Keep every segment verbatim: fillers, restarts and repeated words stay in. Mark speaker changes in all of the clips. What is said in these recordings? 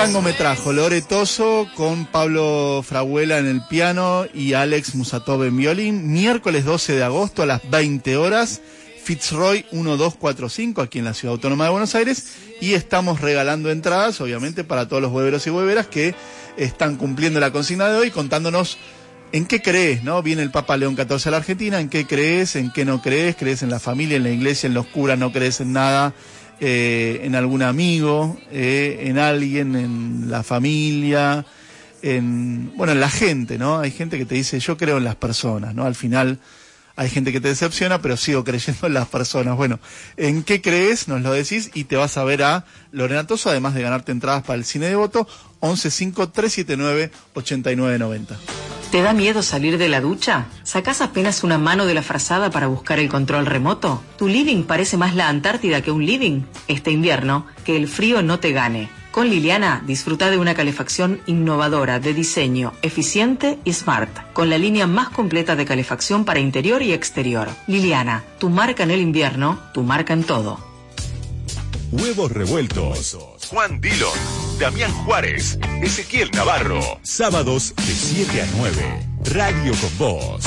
Speaker 1: Tango me trajo Lore Toso con Pablo Fraguela en el piano y Alex Musatov en violín. Miércoles doce de agosto a las veinte horas, Fitzroy uno dos cuatro cinco aquí en la Ciudad Autónoma de Buenos Aires. Y estamos regalando entradas, obviamente, para todos los hueveros y hueveras que están cumpliendo la consigna de hoy, contándonos en qué crees, ¿no? Viene el Papa León catorce a la Argentina, en qué crees, en qué no crees, crees en la familia, en la iglesia, en los curas, no crees en nada. Eh, en algún amigo, eh, en alguien, en la familia, en, bueno, en la gente, ¿no? Hay gente que te dice, yo creo en las personas, ¿no? Al final hay gente que te decepciona, pero sigo creyendo en las personas. Bueno, ¿en qué crees? Nos lo decís y te vas a ver a Lorena Toso, además de ganarte entradas para el Cine Devoto, once cinco tres siete nueve ocho nueve nueve cero.
Speaker 2: ¿Te da miedo salir de la ducha? ¿Sacás apenas una mano de la frazada para buscar el control remoto? ¿Tu living parece más la Antártida que un living? Este invierno, que el frío no te gane. Con Liliana, disfruta de una calefacción innovadora, de diseño, eficiente y smart, con la línea más completa de calefacción para interior y exterior. Liliana, tu marca en el invierno, tu marca en todo.
Speaker 3: Huevos revueltos. Juan Dillon, Damián Juárez, Ezequiel Navarro. Sábados de siete a nueve. Radio con Vos.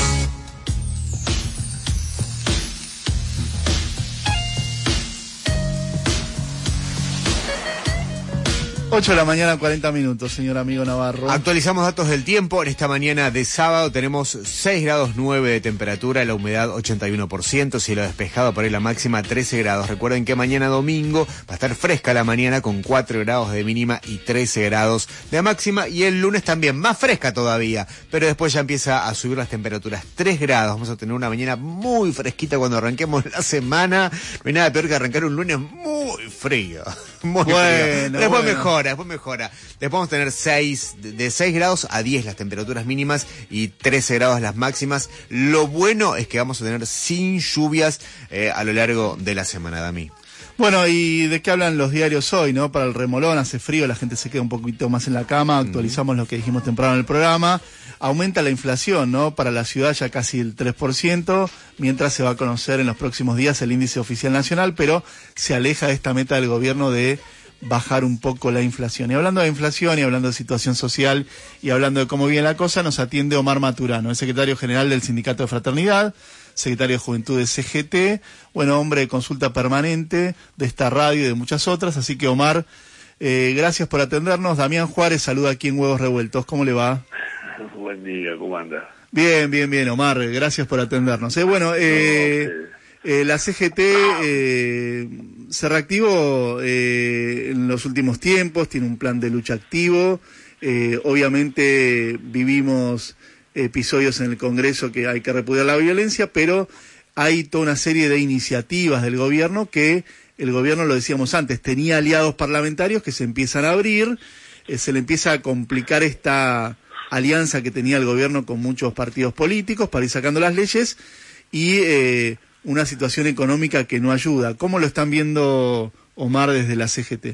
Speaker 1: ocho de la mañana, cuarenta minutos, señor amigo Navarro.
Speaker 4: Actualizamos datos del tiempo. En esta mañana de sábado tenemos seis grados nueve de temperatura, la humedad ochenta y uno por ciento, cielo despejado, por ahí la máxima trece grados. Recuerden que mañana domingo va a estar fresca la mañana con cuatro grados de mínima y trece grados de máxima. Y el lunes también más fresca todavía, pero después ya empieza a subir las temperaturas, tres grados. Vamos a tener una mañana muy fresquita cuando arranquemos la semana. No hay nada peor que arrancar un lunes muy frío. Muy
Speaker 1: bueno,
Speaker 4: frío. Después
Speaker 1: bueno.
Speaker 4: mejor. Después mejora. Después vamos a tener seis, de seis grados a diez las temperaturas mínimas y trece grados las máximas. Lo bueno es que vamos a tener sin lluvias eh, a lo largo de la semana, Dami.
Speaker 1: Bueno, ¿y de qué hablan los diarios hoy, no? Para el remolón, hace frío, la gente se queda un poquito más en la cama, actualizamos mm. lo que dijimos temprano en el programa. Aumenta la inflación, ¿no? Para la ciudad ya casi el tres por ciento, mientras se va a conocer en los próximos días el índice oficial nacional, pero se aleja de esta meta del gobierno de bajar un poco la inflación. Y hablando de inflación y hablando de situación social y hablando de cómo viene la cosa, nos atiende Omar Maturano, el secretario general del Sindicato de Fraternidad, secretario de Juventud de C G T, bueno, hombre de consulta permanente de esta radio y de muchas otras. Así que, Omar, eh, gracias por atendernos. Damián Juárez saluda aquí en Huevos Revueltos. ¿Cómo le va?
Speaker 5: Buen día, ¿cómo anda?
Speaker 1: Bien, bien, bien, Omar, gracias por atendernos. Eh, bueno, eh... No, okay. Eh, la C G T eh, se reactivó eh, en los últimos tiempos, tiene un plan de lucha activo. Eh, obviamente vivimos episodios en el Congreso que hay que repudiar la violencia, pero hay toda una serie de iniciativas del gobierno que el gobierno, lo decíamos antes, tenía aliados parlamentarios que se empiezan a abrir, eh, se le empieza a complicar esta alianza que tenía el gobierno con muchos partidos políticos para ir sacando las leyes y... Eh, una situación económica que no ayuda. ¿Cómo lo están viendo, Omar, desde la C G T?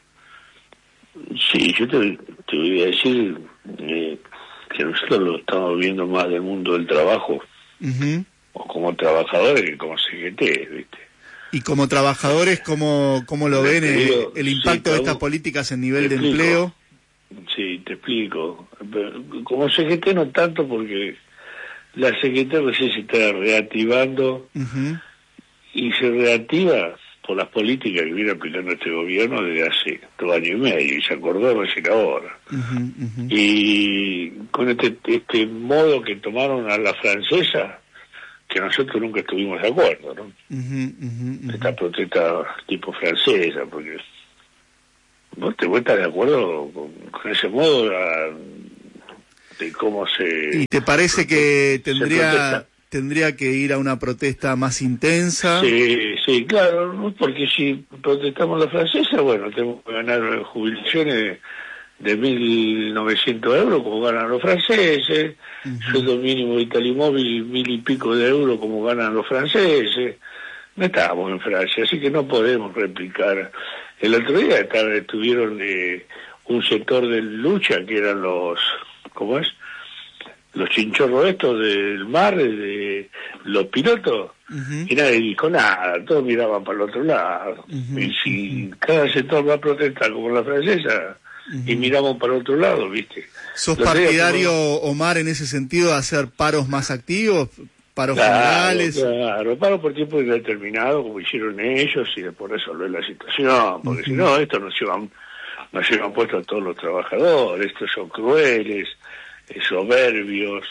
Speaker 5: Sí, yo te, te voy a decir eh, que nosotros lo estamos viendo más del mundo del trabajo, uh-huh. o como trabajadores que como C G T, ¿viste?
Speaker 1: Y como trabajadores, ¿cómo, cómo lo ven digo, el, el impacto sí, de estas políticas en nivel de explico. empleo?
Speaker 5: Sí, te explico. Como C G T no tanto porque... La C G T recién se está reactivando uh-huh. y se reactiva por las políticas que viene aplicando este gobierno desde hace dos años y medio y se acordó recién ahora. Uh-huh, uh-huh. Y con este este modo que tomaron a la francesa, que nosotros nunca estuvimos de acuerdo, ¿no? Uh-huh, uh-huh. Esta protesta tipo francesa, porque vos te estás de acuerdo con, con ese modo la, de cómo se...
Speaker 1: ¿Y te parece que tendría tendría que ir a una protesta más intensa?
Speaker 5: Sí, sí, claro, porque si protestamos la francesa, bueno, tenemos que ganar jubilaciones de mil novecientos euros como ganan los franceses, uh-huh. sueldo mínimo de Italimóvil mil y pico de euros como ganan los franceses. No estábamos en Francia, así que no podemos replicar. El otro día estaban, estuvieron eh, un sector de lucha que eran los... ¿Cómo es? Los chinchorros estos del mar, de los pilotos, uh-huh. y nadie dijo nada, todos miraban para el otro lado. Uh-huh. Y si uh-huh. cada sector va a protestar como la francesa, uh-huh. y miramos para otro lado, ¿viste?
Speaker 1: ¿Sos Los partidario, como... Omar, en ese sentido, de hacer paros más activos, paros
Speaker 5: claro,
Speaker 1: generales?
Speaker 5: Claro, paros por tiempo indeterminado, como hicieron ellos, y después resolver la situación, porque uh-huh. si no, esto nos llevan, nos llevan puesto a todos los trabajadores, estos son crueles, eh, soberbios,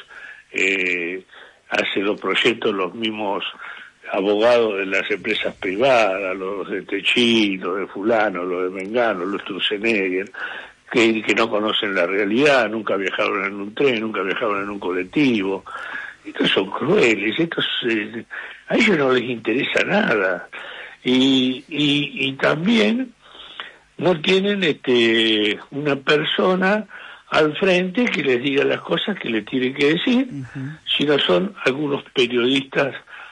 Speaker 5: eh, hacen los proyectos los mismos abogados de las empresas privadas, los de Techino, los de fulano, los de Mengano, los de Sturzenegger, que, que no conocen la realidad, nunca viajaron en un tren, nunca viajaron en un colectivo. Estos son crueles, estos eh, a ellos no les interesa nada. Y, y, y también no tienen este una persona al frente que les diga las cosas que les tiene que decir, uh-huh. sino son algunos periodistas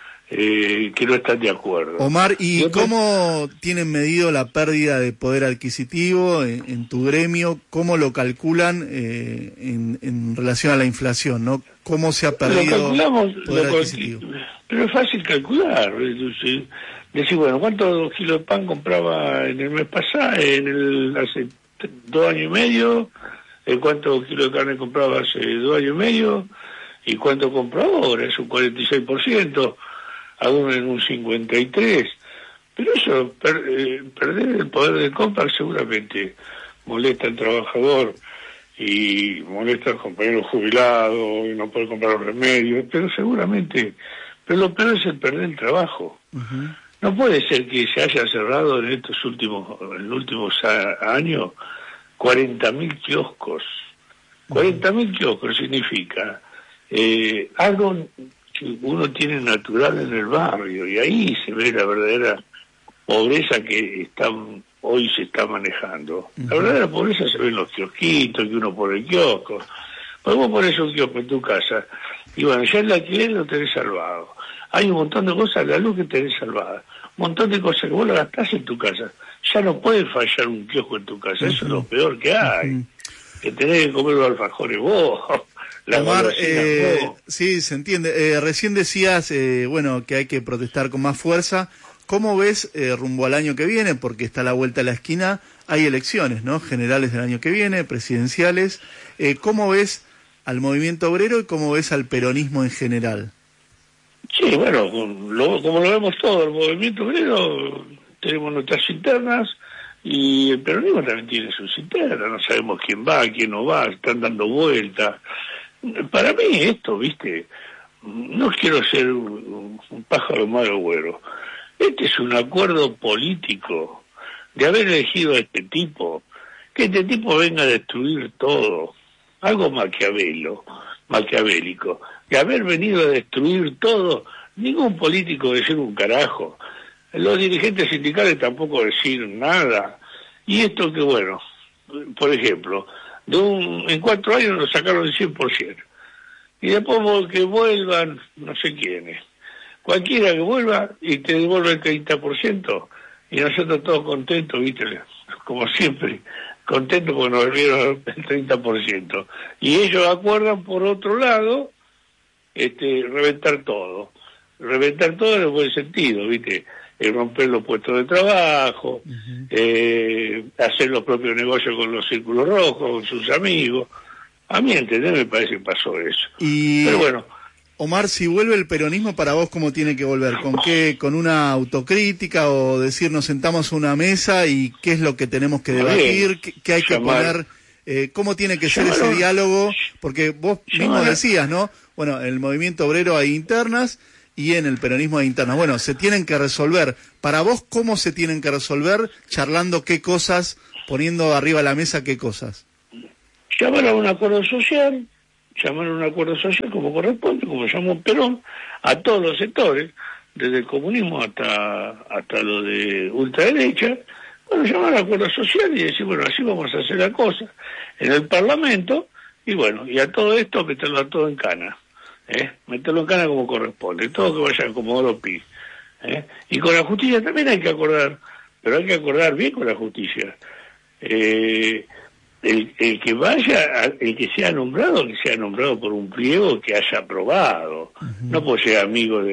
Speaker 5: Eh, que no están de acuerdo.
Speaker 1: Omar, ¿y Yo cómo te... tienen medido la pérdida de poder adquisitivo en, en tu gremio? ¿Cómo lo calculan eh, en, en relación a la inflación, no? ¿Cómo se ha perdido
Speaker 5: lo calculamos,
Speaker 1: poder
Speaker 5: lo
Speaker 1: adquisitivo?
Speaker 5: Cal... Pero es fácil calcular. Decir, decir, bueno, ¿cuántos kilos de pan compraba en el mes pasado, en el hace dos años y medio? ¿Cuántos kilos de carne compraba hace dos años y medio? ¿Y cuánto compró ahora? Es un cuarenta y seis por ciento. Aún en un cincuenta y tres, pero eso, per, eh, perder el poder de compra seguramente molesta al trabajador y molesta al compañero jubilado y no puede comprar los remedios, pero seguramente, pero lo peor es el perder el trabajo. Uh-huh. No puede ser que se haya cerrado en estos últimos, en los últimos a, años cuarenta mil kioscos. cuarenta mil uh-huh. kioscos significa eh, algo uno tiene natural en el barrio, y ahí se ve la verdadera pobreza que está, hoy se está manejando. Uh-huh. La verdadera pobreza se ve en los kiosquitos, que uno pone el kiosco. Pues vos pones un kiosco en tu casa, y bueno, ya el alquiler lo tenés salvado. Hay un montón de cosas, la luz que tenés salvada. Un montón de cosas que vos la gastás en tu casa. Ya no puede fallar un kiosco en tu casa, uh-huh. eso es lo peor que hay. Uh-huh. Que tenés que comer los alfajores vos. La
Speaker 1: Omar, eh, sí, se entiende. Eh, recién decías, eh, bueno, que hay que protestar con más fuerza. ¿Cómo ves eh, rumbo al año que viene? Porque está a la vuelta de la esquina, hay elecciones, ¿no? Generales del año que viene, presidenciales. Eh, ¿Cómo ves al movimiento obrero y cómo ves al peronismo en general?
Speaker 5: Sí, bueno, lo, como lo vemos todo, el movimiento obrero, tenemos nuestras internas y el peronismo también tiene sus internas. No sabemos quién va, quién no va, están dando vueltas. Para mí esto, viste, no quiero ser un, un pájaro mal agüero. Este es un acuerdo político de haber elegido a este tipo, que este tipo venga a destruir todo, algo maquiavelo, maquiavélico, de haber venido a destruir todo. Ningún político decir un carajo, los dirigentes sindicales tampoco decir nada, y esto que bueno, por ejemplo, de un, en cuatro años nos sacaron el cien por ciento. Y después que vuelvan, no sé quiénes. Cualquiera que vuelva y te devuelve el treinta por ciento. Y nosotros todos contentos, viste, como siempre, contentos porque nos volvieron el treinta por ciento. Y ellos acuerdan, por otro lado, este reventar todo. Reventar todo en el buen sentido, viste. Eh, romper los puestos de trabajo, uh-huh. eh, hacer los propios negocios con los círculos rojos, con sus amigos. A mí, entender, me parece que pasó eso.
Speaker 1: Y,
Speaker 5: pero bueno.
Speaker 1: Omar, si vuelve el peronismo, para vos, ¿cómo tiene que volver? ¿Con qué? ¿Con una autocrítica o decir nos sentamos a una mesa y qué es lo que tenemos que debatir? ¿Qué, qué hay que llamar, poner? Eh, ¿Cómo tiene que ser ese diálogo? Porque vos mismo llamar, decías, ¿no? Bueno, en el movimiento obrero hay internas y en el peronismo hay internas. Bueno, se tienen que resolver. Para vos, ¿cómo se tienen que resolver? Charlando qué cosas, poniendo arriba de la mesa qué cosas.
Speaker 5: Llamar a un acuerdo social, llamar a un acuerdo social como corresponde, como llamó Perón, a todos los sectores, desde el comunismo hasta hasta lo de ultraderecha. Bueno, llamar al acuerdo social y decir, bueno, así vamos a hacer la cosa en el Parlamento, y bueno, y a todo esto meterlo a todo en cana. ¿Eh? Meterlo en cana como corresponde, todo que vaya como lo pide. ¿Eh? Y con la justicia también hay que acordar, pero hay que acordar bien con la justicia. Eh, el, el que vaya, el que sea nombrado, que sea nombrado por un pliego que haya aprobado, uh-huh. No puede ser amigo de